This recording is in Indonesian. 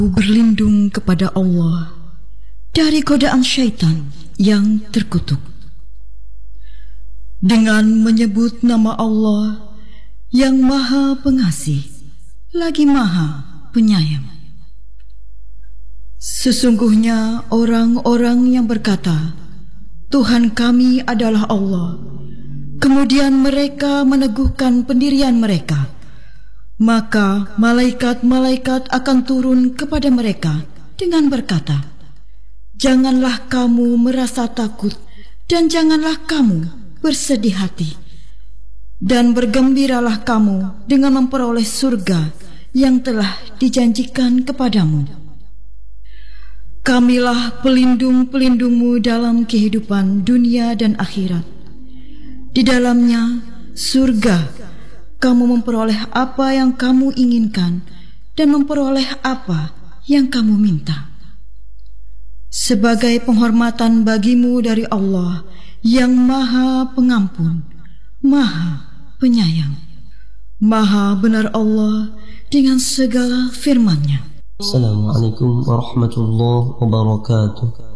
Berlindung kepada Allah dari godaan syaitan yang terkutuk. Dengan menyebut nama Allah yang Maha Pengasih lagi Maha Penyayang. Sesungguhnya orang-orang yang berkata, Tuhan kami adalah Allah, kemudian mereka meneguhkan pendirian mereka, maka malaikat-malaikat akan turun kepada mereka dengan berkata, janganlah kamu merasa takut dan janganlah kamu bersedih hati, dan bergembiralah kamu dengan memperoleh surga yang telah dijanjikan kepadamu. Kamilah pelindung-pelindungmu dalam kehidupan dunia dan akhirat. Di dalamnya surga, kamu memperoleh apa yang kamu inginkan dan memperoleh apa yang kamu minta. Sebagai penghormatan bagimu dari Allah yang Maha Pengampun, Maha Penyayang. Maha benar Allah dengan segala firman-Nya. Assalamualaikum warahmatullahi wabarakatuh.